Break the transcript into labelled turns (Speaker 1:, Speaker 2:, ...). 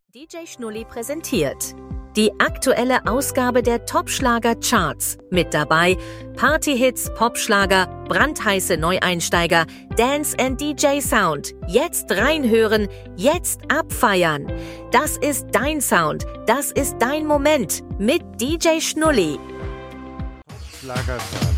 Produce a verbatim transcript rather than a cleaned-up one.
Speaker 1: D J Schnulli präsentiert die aktuelle Ausgabe der Top-Schlager-Charts. Mit dabei Partyhits, Popschlager, brandheiße Neueinsteiger, Dance and D J Sound. Jetzt reinhören, jetzt abfeiern. Das ist dein Sound, das ist dein Moment mit D J Schnulli.
Speaker 2: Schlagerchart.